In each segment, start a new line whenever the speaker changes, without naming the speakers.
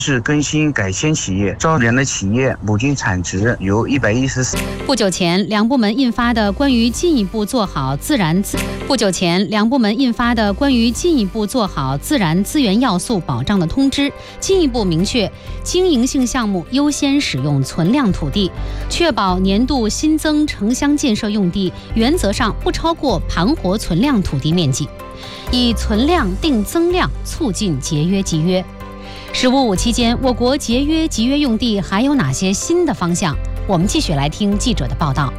是更新改签企业，招人的企业母净产值由114。
不久前，两部门印发的关于进一步做好自然资源要素保障的通知，进一步明确经营性项目优先使用存量土地，确保年度新增城乡建设用地原则上不超过盘活存量土地面积，以存量定增量，促进节约集约。“15+5”期间，我国节约集约用地还有哪些新的方向？我们继续来听记者的报道。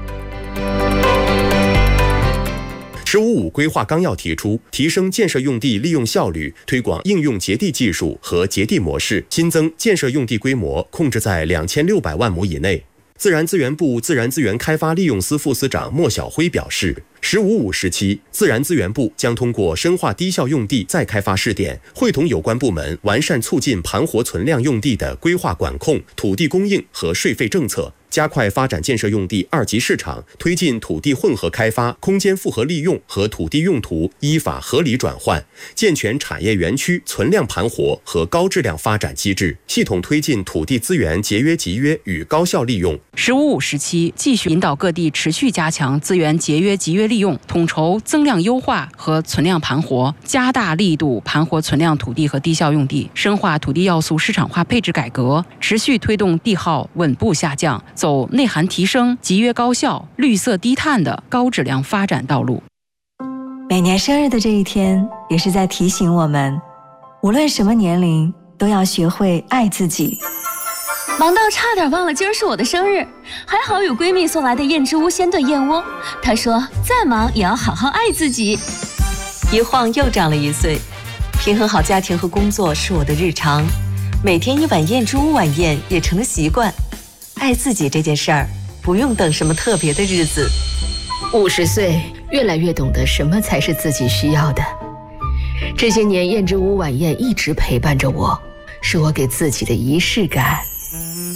“15+5”规划纲要提出，提升建设用地利用效率，推广应用节地技术和节地模式，新增建设用地规模控制在2600万亩以内。自然资源部自然资源开发利用司副司长莫晓辉表示，“15+5”时期，自然资源部将通过深化低效用地再开发试点，会同有关部门完善促进盘活存量用地的规划管控、土地供应和税费政策，加快发展建设用地二级市场，推进土地混合开发、空间复合利用和土地用途依法合理转换，健全产业园区存量盘活和高质量发展机制，系统推进土地资源节约集约与高效利用。
“15+5”时期，继续引导各地持续加强资源节约集约利用，统筹增量优化和存量盘活，加大力度盘活存量土地和低效用地，深化土地要素市场化配置改革，持续推动地耗稳步下降，走内涵提升、集约高效、绿色低碳的高质量发展道路。
每年生日的这一天，也是在提醒我们，无论什么年龄，都要学会爱自己。
忙到差点忘了今儿是我的生日，还好有闺蜜送来的燕之屋鲜炖燕窝。她说再忙也要好好爱自己。
一晃又长了1岁，平衡好家庭和工作是我的日常，每天1碗燕之屋晚宴也成了习惯。爱自己这件事儿，不用等什么特别的日子。
50岁，越来越懂得什么才是自己需要的。这些年，燕之屋晚宴一直陪伴着我，是我给自己的仪式感。